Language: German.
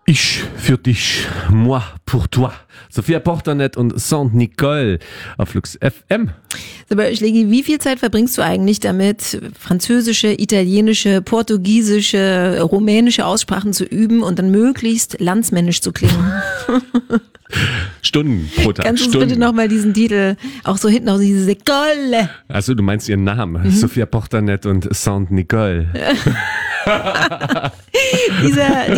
Ich für dich, moi pour toi. Sophia Porternet und Saint-Nicole auf Flux FM. Aber Schlegi, wie viel Zeit verbringst du eigentlich damit, französische, italienische, portugiesische, rumänische Aussprachen zu üben und dann möglichst landsmännisch zu klingen? Stunden pro Tag. Kannst du uns bitte nochmal diesen Titel auch so hinten auf diese Sekolle? Also du meinst ihren Namen, Sophia Porternet und Saint-Nicole. Dieser